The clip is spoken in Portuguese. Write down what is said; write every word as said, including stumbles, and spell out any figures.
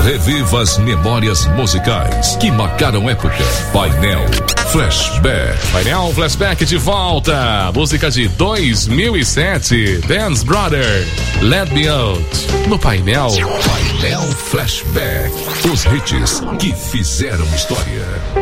Reviva as memórias musicais que marcaram época. Painel Flashback. Painel Flashback de volta. Música de dois mil e sete. Dance Brother, Let Me Out. No painel. Painel Flashback. Os hits que fizeram história.